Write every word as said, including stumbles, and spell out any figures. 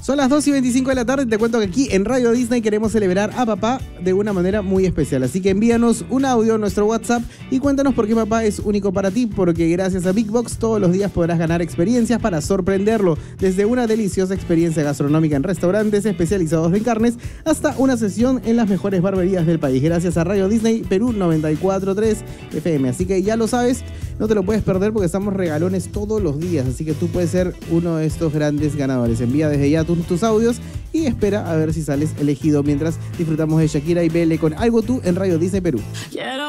Son las dos y veinticinco de la tarde y te cuento que aquí en Radio Disney queremos celebrar a papá de una manera muy especial. Así que envíanos un audio a nuestro WhatsApp y cuéntanos por qué papá es único para ti. Porque gracias a Big Box todos los días podrás ganar experiencias para sorprenderlo. Desde una deliciosa experiencia gastronómica en restaurantes especializados en carnes hasta una sesión en las mejores barberías del país. Gracias a Radio Disney Perú noventa y cuatro punto tres F M. Así que ya lo sabes, no te lo puedes perder porque estamos regalones todos los días. Así que tú puedes ser uno de estos grandes ganadores. Envía desde ya tus, tus audios y espera a ver si sales elegido mientras disfrutamos de Shakira y Bele con Algo Tú en Radio Disney Perú.